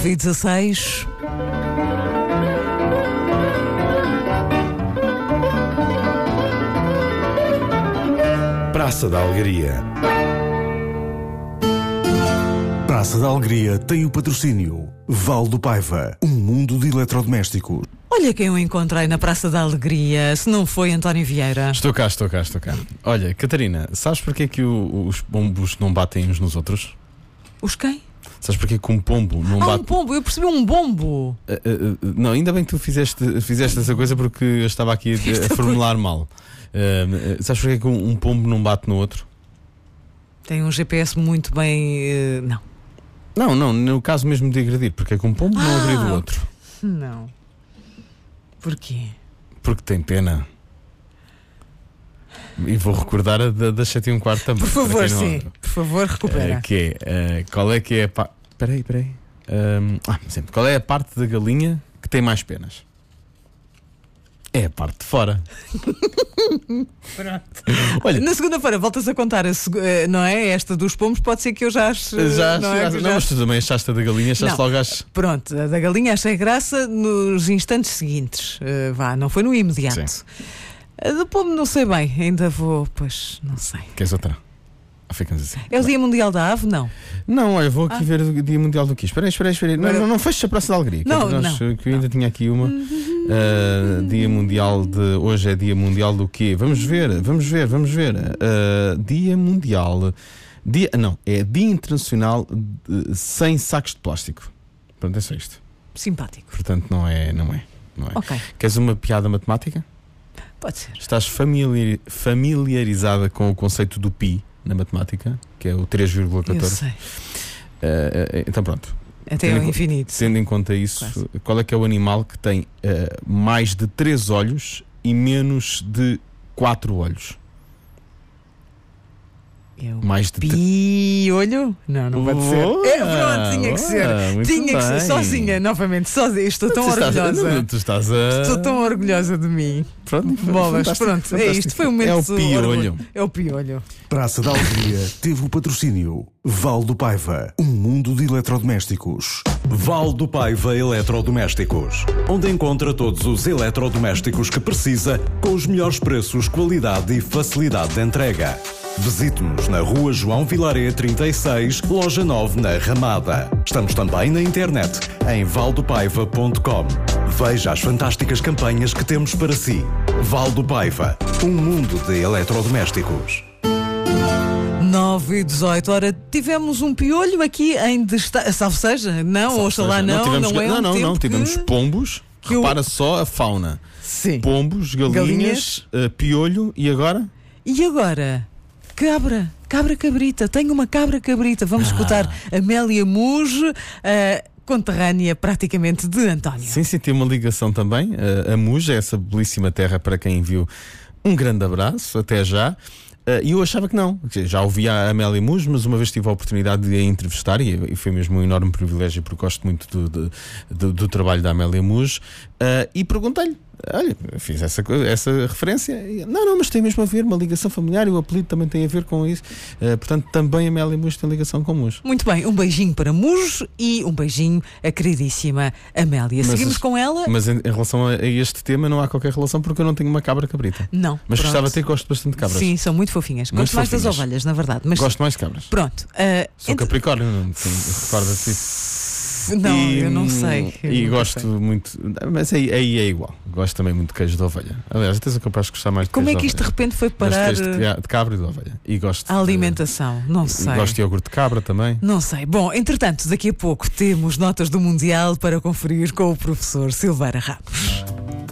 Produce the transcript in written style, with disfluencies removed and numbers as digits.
9h16. Praça da Alegria. Praça da Alegria tem o patrocínio Val do Paiva, um mundo de eletrodomésticos. Olha quem eu encontrei na Praça da Alegria, se não foi António Vieira. Estou cá. Olha, Catarina, sabes porquê que os pombos não batem uns nos outros? Os quem? Sabes porquê que um pombo não bate... um pombo, eu percebi um bombo. Não, ainda bem que tu fizeste essa coisa, porque eu estava aqui a formular mal. Sabes porquê que um pombo não bate no outro? Tem um GPS muito bem... Não, no caso mesmo de agredir, porque é que um pombo não agride o outro? Não. Porquê? Porque tem pena. E vou recordar a das 7h15 também. Por favor, sim. Por favor, recupera. Qual é que é a parte... Espera aí. Qual é a parte da galinha que tem mais penas? É a parte de fora. Pronto. Olha, na segunda-feira voltas a contar não é? Esta dos pombos, pode ser que eu já ache. Mas tu também achaste a da galinha, achaste logo Pronto, a da galinha achei graça nos instantes seguintes. Não foi no imediato. Sim. A do pombo não sei bem, ainda vou, pois não sei. Queres outra? Ficamos assim. É o Dia Mundial da Ave, não? Não, olha, vou aqui ver o Dia Mundial do quê? Espera aí. Não feches a Praça da Alegria. Que eu ainda tinha aqui uma. Dia Mundial de... Hoje é Dia Mundial do quê? Vamos ver. Dia Mundial... é Dia Internacional sem sacos de plástico. Pronto, é só isto. Simpático. Portanto, não é. Ok. Queres uma piada matemática? Pode ser. Estás familiarizada com o conceito do pi na matemática, que é o 3,14? Eu sei. Então pronto. Até ao infinito. Tendo em conta isso, quase. Qual é que é o animal que tem mais de 3 olhos e menos de 4 olhos? Mais de piolho? Não pode ser. Pronto, tinha que ser. Tinha que ser. Sozinha. Estou tão orgulhosa. Estou tão orgulhosa de mim. Pronto, bolas. Pronto, é isto. Foi um momento. É o piolho. É o piolho. Praça da Alegria teve o patrocínio Val do Paiva, um mundo de eletrodomésticos. Val do Paiva Eletrodomésticos, onde encontra todos os eletrodomésticos que precisa, com os melhores preços, qualidade e facilidade de entrega. Visite-nos na Rua João Vilaré 36, Loja 9, na Ramada. Estamos também na internet, em valdopaiva.com. Veja as fantásticas campanhas que temos para si. Val do Paiva, um mundo de eletrodomésticos. 9h18. Ora, tivemos um piolho aqui em destaque. Salve seja, oxalá não. Tivemos pombos. Repara só a fauna. Sim. Pombos, galinhas, piolho e agora? Cabra cabrita. Tenho uma cabra cabrita. Vamos escutar Amélia Muge, conterrânea praticamente de António. Sim, tem uma ligação também. A Muge é essa belíssima terra para quem viu. Um grande abraço, até já. E eu achava que não. Já ouvi a Amélia Muge, mas uma vez tive a oportunidade de a entrevistar e foi mesmo um enorme privilégio, porque gosto muito do trabalho da Amélia Muge. E perguntei-lhe, olha, fiz essa referência. Não, mas tem mesmo a ver, uma ligação familiar, e o apelido também tem a ver com isso. Portanto, também a Amélia Muge tem ligação com Muge. Muito bem, um beijinho para Muge e um beijinho à queridíssima Amélia. Seguimos com ela. Mas em relação a este tema não há qualquer relação, porque eu não tenho uma cabra cabrita. Não. Mas gostava de ter, gosto bastante de cabras. Sim, são muito fofinhas. Gosto mais das ovelhas, na verdade. Mas... Gosto mais de cabras. Pronto. Sou Capricórnio, recorda-se disso. Não, eu não sei. Gosto muito. Mas aí é igual. Gosto também muito de queijo de ovelha. Aliás, até sou capaz de gostar mais de queijo de ovelha. Como é que isto de repente foi parar? De cabra e de ovelha. E gosto a alimentação, não sei. Gosto de iogurte de cabra também. Não sei. Bom, entretanto, daqui a pouco temos notas do Mundial para conferir com o professor Silveira Ramos.